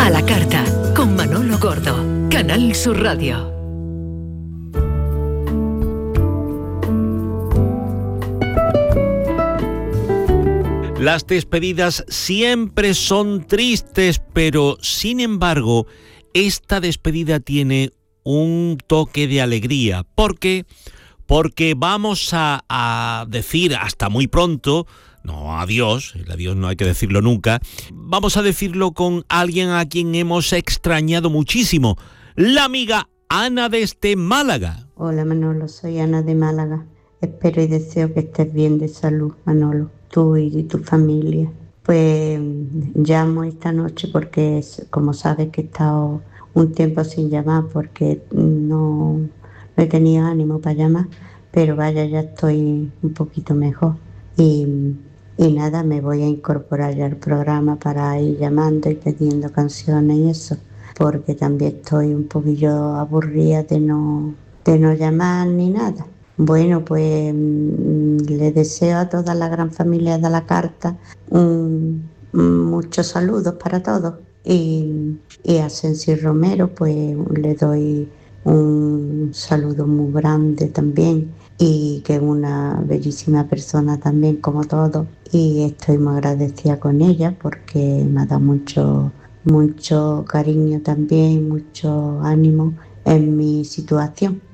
A la carta, con Manolo Gordo, Canal Sur Radio. Las despedidas siempre son tristes, pero sin embargo, esta despedida tiene un toque de alegría. ¿Por qué? Porque vamos a decir hasta muy pronto, no adiós, el adiós no hay que decirlo nunca, vamos a decirlo con alguien a quien hemos extrañado muchísimo, la amiga Ana desde Málaga. Hola Manolo, soy Ana de Málaga. Espero y deseo que estés bien de salud, Manolo, tú y tu familia. Pues llamo esta noche porque, como sabes, que he estado un tiempo sin llamar porque no he tenido ánimo para llamar, pero vaya, ya estoy un poquito mejor. Y nada, me voy a incorporar ya al programa para ir llamando y pidiendo canciones y eso, porque también estoy un poquillo aburrida de no llamar ni nada. Bueno, pues le deseo a toda la gran familia de la carta muchos saludos para todos. Y a Sensi Romero, pues le doy un saludo muy grande también, y que es una bellísima persona también como todos, y estoy muy agradecida con ella porque me ha dado mucho cariño también, mucho ánimo en mi situación.